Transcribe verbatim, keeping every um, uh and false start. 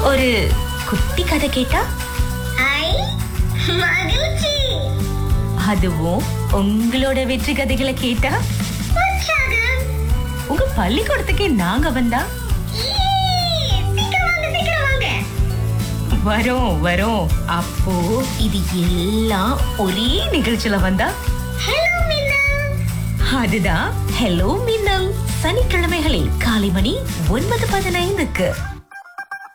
ஒரு குட்டி கதை கேட்டா ஐ மகிழ்ச்சி. அதுவும் உங்களோட வெற்றி கதைகளை கேட்டா உற்சாகம். உங்க பள்ளிக்கூடத்துக்கே நாங்க வந்தா ஈ, சீக்கிரம் வாங்க, சீக்கிரம் வாங்க. வரோம் வரோம். அப்போ இது எல்லாம் ஒரே நிகழ்ச்சியில வந்தா ஹலோ மீனா. அதுதான் ஹலோ மின்னல். சனிக்கிழமைகளில் காலை மணி ஒன்பது பதினைந்துக்கு